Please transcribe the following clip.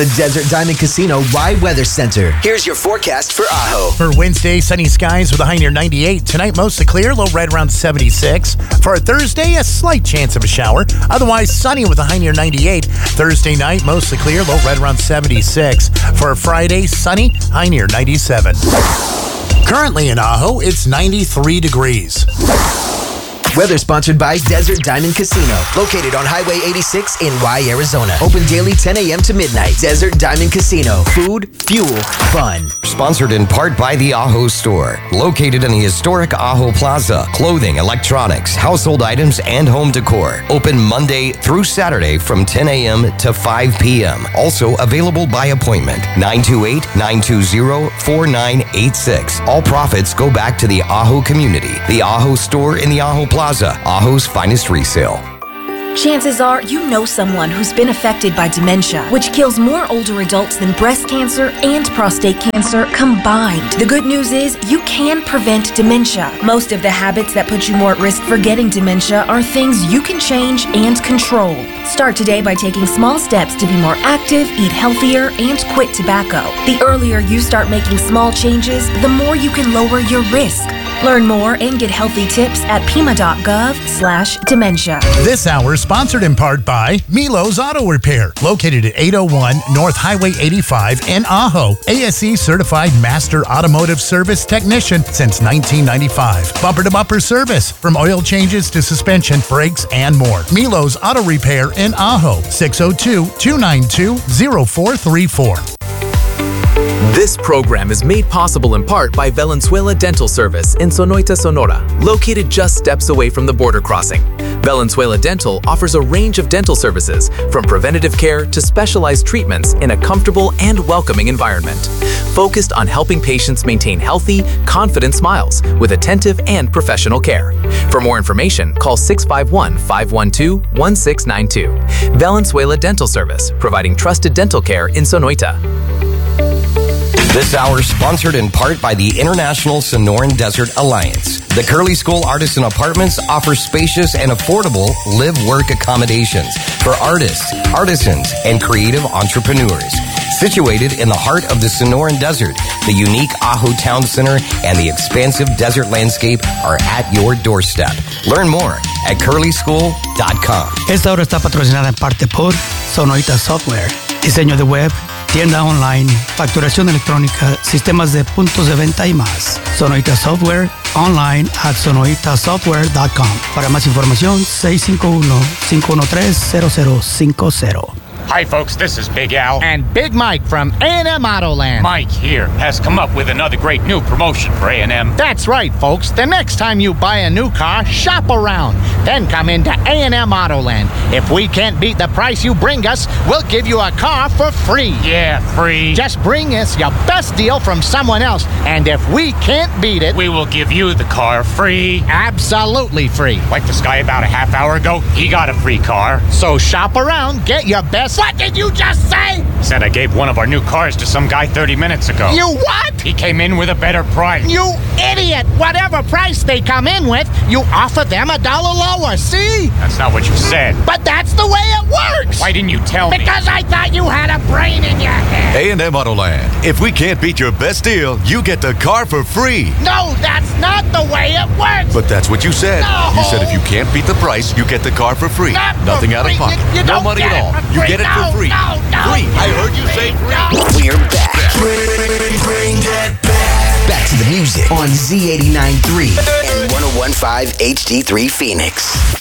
The Desert Diamond Casino Rye Weather Center. Here's your forecast for Ajo. For Wednesday, sunny skies with a high near 98. Tonight, mostly clear, low right around 76. For Thursday, a slight chance of a shower. Otherwise, sunny with a high near 98. Thursday night, mostly clear, low right around 76. For Friday, sunny, high near 97. Currently in Ajo, it's 93 degrees. Weather sponsored by Desert Diamond Casino, located on Highway 86 in Rye, Arizona. Open daily 10 a.m. to midnight. Desert Diamond Casino. Food, fuel, fun. Sponsored in part by the Ajo Store, located in the historic Ajo Plaza. Clothing, electronics, household items, and home decor. Open Monday through Saturday from 10 a.m. to 5 p.m. Also available by appointment. 928-920-4986. All profits go back to the Ajo community. The Ajo Store in the Ajo Plaza, Ajo's finest resale. Chances are you know someone who's been affected by dementia, which kills more older adults than breast cancer and prostate cancer combined. The good news is you can prevent dementia. Most of the habits that put you more at risk for getting dementia are things you can change and control. Start today by taking small steps to be more active, eat healthier, and quit tobacco. The earlier you start making small changes, the more you can lower your risk. Learn more and get healthy tips at pima.gov/dementia. This hour sponsored in part by Milo's Auto Repair, located at 801 North Highway 85 in Ajo. ASE certified master automotive service technician since 1995. Bumper-to-bumper service, from oil changes to suspension, brakes, and more. Milo's Auto Repair in Ajo, 602-292-0434. This program is made possible in part by Valenzuela Dental Service in Sonoita, Sonora, located just steps away from the border crossing. Valenzuela Dental offers a range of dental services, from preventative care to specialized treatments in a comfortable and welcoming environment, focused on helping patients maintain healthy, confident smiles with attentive and professional care. For more information, call 651-512-1692. Valenzuela Dental Service, providing trusted dental care in Sonoita. This hour sponsored in part by the International Sonoran Desert Alliance. The Curly School Artisan Apartments offer spacious and affordable live-work accommodations for artists, artisans, and creative entrepreneurs. Situated in the heart of the Sonoran Desert, the unique Ajo Town Center and the expansive desert landscape are at your doorstep. Learn more at curlyschool.com. Esta hora está patrocinada en parte por Sonoita Software. Diseño de web, tienda online, facturación electrónica, sistemas de puntos de venta y más. Sonoita Software, online at sonoitasoftware.com. Para más información, 651-513-0050. Hi folks, this is Big Al. And Big Mike from A&M Autoland. Mike here has come up with another great new promotion for A&M. That's right, folks. The next time you buy a new car, shop around. Then come into A&M Autoland. If we can't beat the price you bring us, we'll give you a car for free. Yeah, free. Just bring us your best deal from someone else, and if we can't beat it, we will give you the car free. Absolutely free. Like this guy about a half hour ago, he got a free car. So shop around, get your best. What did you just say? Said I gave one of our new cars to some guy 30 minutes ago. You what? He came in with a better price. You idiot! Whatever price they come in with, you offer them $1 lower, see? That's not what you said. But that's the way it works! Why didn't you tell me? Because I thought you had a brain in your head. A&M Autoland. If we can't beat your best deal, you get the car for free. No, that's not the way it works! But that's what you said. No. You said if you can't beat the price, you get the car for free. Not Nothing for out of free. pocket. You no don't money get at all. it for You free. get it for free. No, free. I heard you say free. We're back. Bring that back. Back to the music on Z89.3 and 101.5 HD3 Phoenix.